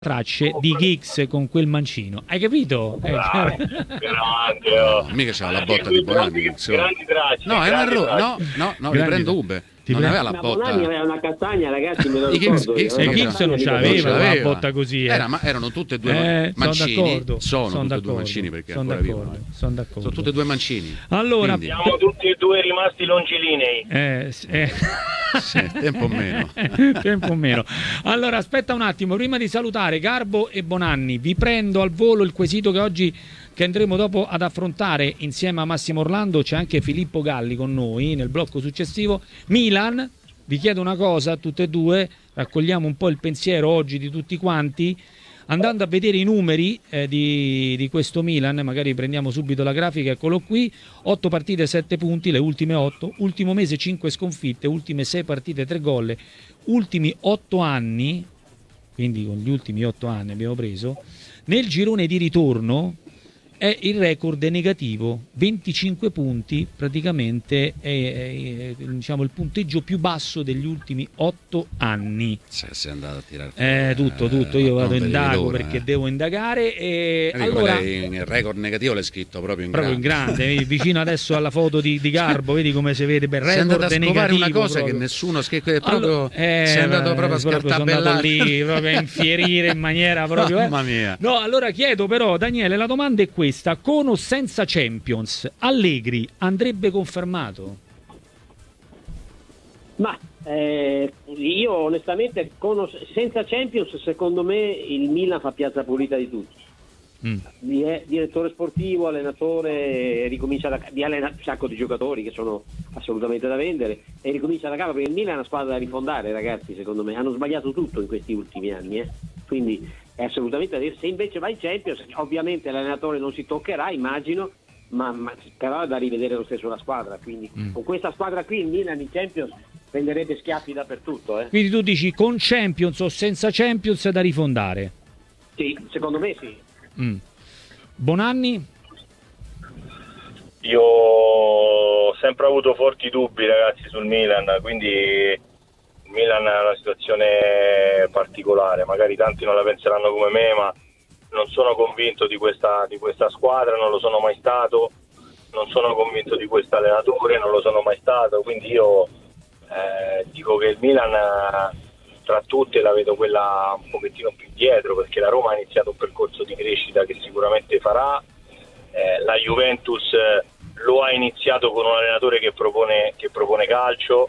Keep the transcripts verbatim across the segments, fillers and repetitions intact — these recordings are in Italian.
tracce di Giggs con quel mancino, hai capito? Grande, grande, oh. No, mica c'era la botta di Bonanni. Grandi tracce, no, è un errore. No, no, no, li prendo Ube. Ti non aveva la botta. Bonanni aveva una castagna, ragazzi, me lo ricordo. E Giggs non ce l'aveva la botta così. Era, ma erano tutte e due eh, mancini. Sono, sono sono tutte e due mancini perché sono ancora vivono. Sono d'accordo. Sono tutte e due mancini. Allora, Quindi. siamo tutti e due rimasti longilinei. Eh, eh. Sì, tempo meno. tempo meno. Allora, aspetta un attimo, prima di salutare Garbo e Bonanni, vi prendo al volo il quesito che oggi che andremo dopo ad affrontare insieme a Massimo Orlando. C'è anche Filippo Galli con noi nel blocco successivo. Milan, vi chiedo una cosa a tutte e due, raccogliamo un po' il pensiero oggi di tutti quanti, andando a vedere i numeri eh, di, di questo Milan, magari prendiamo subito la grafica, eccolo qui, otto partite, sette punti, le ultime otto, ultimo mese cinque sconfitte, ultime sei partite, tre gol, ultimi otto anni, quindi con gli ultimi otto anni abbiamo preso, nel girone di ritorno è il record negativo, venticinque punti, praticamente è, è, è diciamo, il punteggio più basso degli ultimi otto anni. Se sei andato a tirare eh, tutto, tutto, io vado indago perché eh. devo indagare. E Vedi, allora, il record negativo l'hai scritto proprio in proprio grande. in grande, vicino adesso alla foto di, di Garbo, vedi come si vede, bel record negativo. Sei andato a scovare una cosa proprio. che nessuno scritto, proprio, allora, eh, sei andato proprio a scartabellare lì, proprio a infierire in maniera proprio... Eh. Mamma mia. No, allora chiedo però, Daniele, la domanda è questa, con o senza Champions, Allegri andrebbe confermato? Ma eh, io onestamente con, senza Champions secondo me il Milan fa piazza pulita di tutti. Mm. Di, eh, direttore sportivo, allenatore, ricomincia da, di allenare un sacco di giocatori che sono assolutamente da vendere e ricomincia da capo, perché il Milan è una squadra da rifondare, ragazzi, secondo me hanno sbagliato tutto in questi ultimi anni, eh. Quindi è assolutamente da dire, se invece va in Champions ovviamente l'allenatore non si toccherà, immagino, ma, ma però è da rivedere lo stesso la squadra, quindi mm. con questa squadra qui il Milan in Champions prenderebbe schiaffi dappertutto, eh. Quindi tu dici con Champions o senza Champions è da rifondare? Sì, secondo me sì. Mm. Bonanni? Io ho sempre avuto forti dubbi, ragazzi, sul Milan, quindi il Milan è una situazione particolare, magari tanti non la penseranno come me, ma non sono convinto di questa, di questa squadra, non lo sono mai stato, non sono convinto di questo allenatore, non lo sono mai stato, quindi io eh, dico che il Milan tra tutte la vedo quella un pochettino più dietro, perché la Roma ha iniziato un percorso di crescita che sicuramente farà, eh, la Juventus eh, lo ha iniziato con un allenatore che propone, che propone calcio,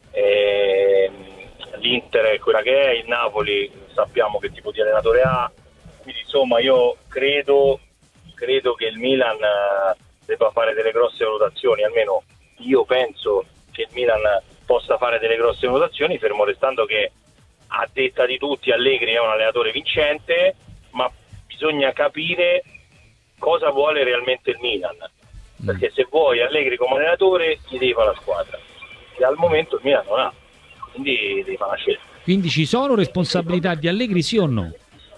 eh, l'Inter è quella che è, il Napoli sappiamo che tipo di allenatore ha, quindi insomma io credo, credo che il Milan eh, debba fare delle grosse valutazioni, almeno io penso che il Milan possa fare delle grosse valutazioni, fermo restando che a detta di tutti Allegri è un allenatore vincente, ma bisogna capire cosa vuole realmente il Milan, perché se vuoi Allegri come allenatore gli devi fare la squadra, e al momento il Milan non ha, quindi devi fare una scelta. Quindi ci sono responsabilità di Allegri, sì o no?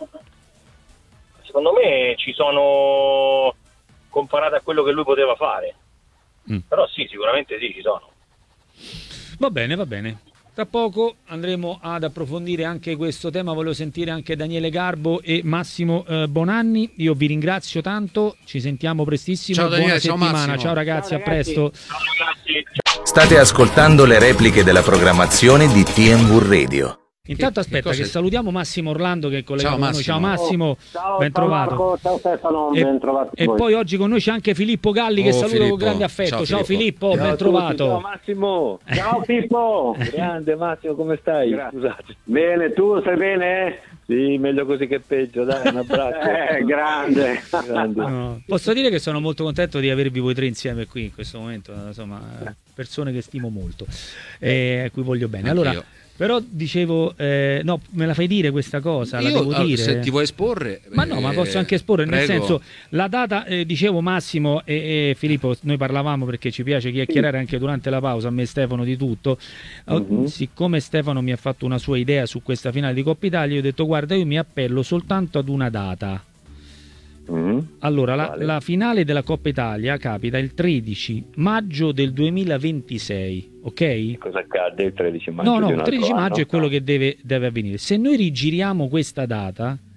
Secondo me ci sono, comparate a quello che lui poteva fare, mm. però sì, sicuramente sì, ci sono. Va bene, va bene. Tra poco andremo ad approfondire anche questo tema, volevo sentire anche Daniele Garbo e Massimo eh, Bonanni. Io vi ringrazio tanto, ci sentiamo prestissimo. Ciao Daniele, buona ciao settimana, Massimo. ciao ragazzi, Ciao, a presto. Ciao, ragazzi. State ascoltando le repliche della programmazione di T M V Radio. Intanto Che- aspetta che che, cosa- salutiamo Massimo Orlando che è collegato Ciao, con noi. Ciao Massimo. Massimo, Ciao, ben ciao trovato. Marco, ciao Stefano, E, ben trovato e voi. poi oggi con noi c'è anche Filippo Galli che Oh, saluto Filippo. con grande affetto. Ciao, Ciao Filippo, Filippo. ben trovato. Ciao Massimo. Ciao Pippo. Grande Massimo, come stai? Grazie. Scusate. Bene, tu stai bene? Sì, meglio così che peggio, dai, un abbraccio. Eh, grande. Grande. No, posso dire che sono molto contento di avervi voi tre insieme qui in questo momento, insomma, persone che stimo molto e a cui voglio bene. Anch'io. Allora, però dicevo, eh, no, me la fai dire questa cosa? La Io, devo allora, dire? se ti vuoi esporre, Ma no, eh, ma posso anche esporre, nel prego. senso, la data, eh, dicevo Massimo e, e Filippo, noi parlavamo perché ci piace chiacchierare anche durante la pausa, a me e Stefano di tutto. Mhm. Siccome Stefano mi ha fatto una sua idea su questa finale di Coppa Italia, io ho detto guarda, io mi appello soltanto ad una data. Mm. Allora, la, Quale? la finale della Coppa Italia capita il tredici maggio del duemilaventisei, ok? Cosa accade il tredici maggio? No, no, di il un altro tredici maggio anno? è quello che deve, deve avvenire. Se noi rigiriamo questa data,